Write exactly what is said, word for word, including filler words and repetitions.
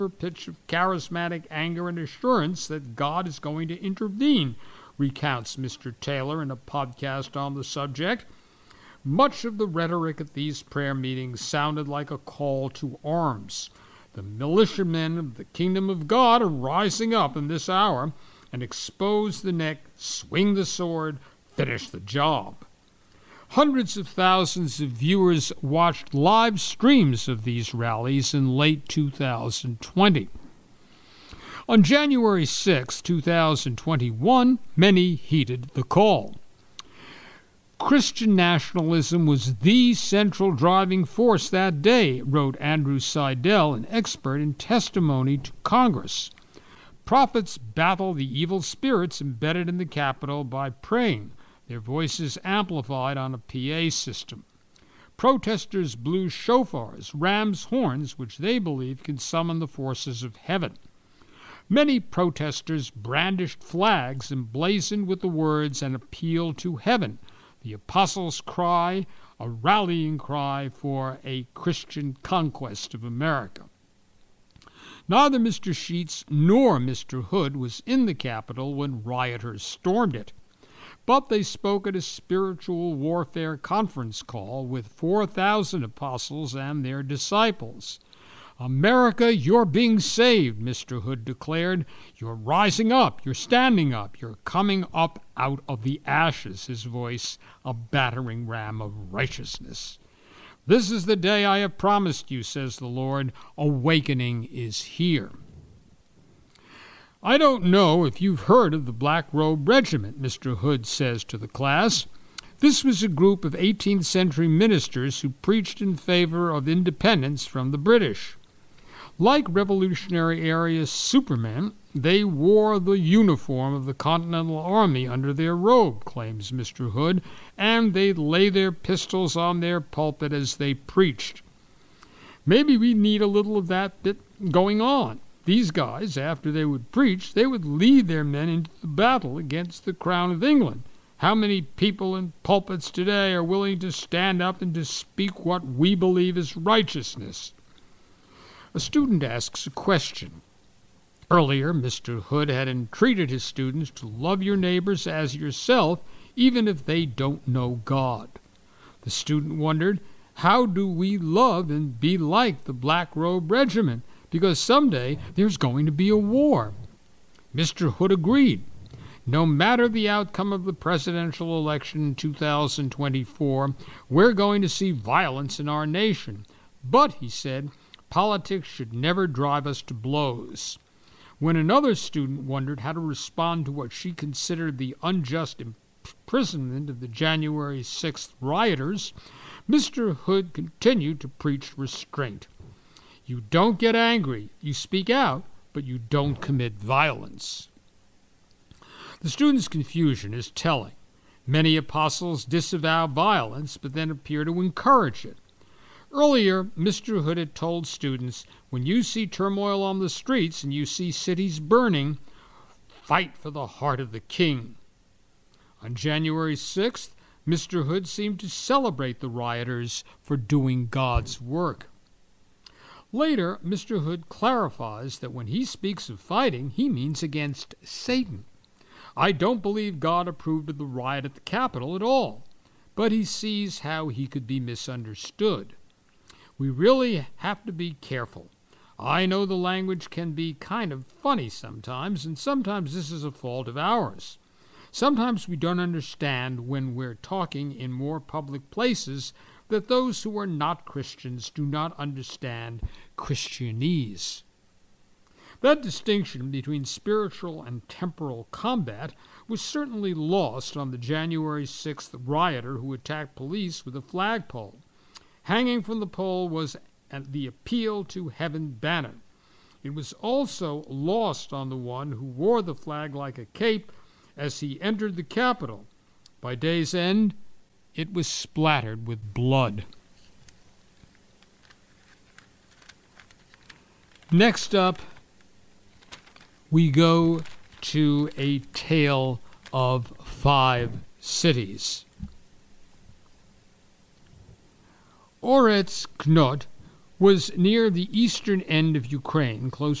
pitch of charismatic anger and assurance that God is going to intervene, recounts Mister Taylor in a podcast on the subject. Much of the rhetoric at these prayer meetings sounded like a call to arms. The militiamen of the kingdom of God are rising up in this hour and expose the neck, swing the sword, finish the job. Hundreds of thousands of viewers watched live streams of these rallies in late two thousand twenty. On January sixth, two thousand twenty-one, many heeded the call. Christian nationalism was the central driving force that day, wrote Andrew Seidel, an expert in testimony to Congress. Prophets battle the evil spirits embedded in the Capitol by praying, their voices amplified on a P A system. Protesters blew shofars, ram's horns, which they believe can summon the forces of heaven. Many protesters brandished flags emblazoned with the words "an appeal to heaven," the Apostles' Cry, a rallying cry for a Christian conquest of America. Neither Mister Sheets nor Mister Hood was in the Capitol when rioters stormed it, but they spoke at a spiritual warfare conference call with four thousand apostles and their disciples. "America, you're being saved," Mister Hood declared. "You're rising up, you're standing up, you're coming up out of the ashes," his voice a battering ram of righteousness. "This is the day I have promised you," says the Lord. "Awakening is here." "I don't know if you've heard of the Black Robe Regiment," Mister Hood says to the class. This was a group of eighteenth century ministers who preached in favor of independence from the British. Like Revolutionary Era supermen, they wore the uniform of the Continental Army under their robe, claims Mister Hood, and they'd lay their pistols on their pulpit as they preached. Maybe we need a little of that bit going on. These guys, after they would preach, they would lead their men into the battle against the Crown of England. How many people in pulpits today are willing to stand up and to speak what we believe is righteousness? A student asks a question. Earlier, Mister Hood had entreated his students to love your neighbors as yourself, even if they don't know God. The student wondered, how do we love and be like the Black Robe Regiment? Because someday there's going to be a war. Mister Hood agreed. No matter the outcome of the presidential election in two thousand twenty-four, we're going to see violence in our nation. But, he said, politics should never drive us to blows. When another student wondered how to respond to what she considered the unjust imprisonment of the January sixth rioters, Mister Hood continued to preach restraint. You don't get angry, you speak out, but you don't commit violence. The student's confusion is telling. Many apostles disavow violence, but then appear to encourage it. Earlier, Mister Hood had told students, when you see turmoil on the streets and you see cities burning, fight for the heart of the king. On January sixth, Mister Hood seemed to celebrate the rioters for doing God's work. Later, Mister Hood clarifies that when he speaks of fighting, he means against Satan. I don't believe God approved of the riot at the Capitol at all, but he sees how he could be misunderstood. We really have to be careful. I know the language can be kind of funny sometimes, and sometimes this is a fault of ours. Sometimes we don't understand when we're talking in more public places that those who are not Christians do not understand Christianese. That distinction between spiritual and temporal combat was certainly lost on the January sixth rioter who attacked police with a flagpole. Hanging from the pole was the appeal to heaven banner. It was also lost on the one who wore the flag like a cape as he entered the Capitol. By day's end, it was splattered with blood. Next up, we go to a tale of five cities. Oretz Knot was near the eastern end of Ukraine, close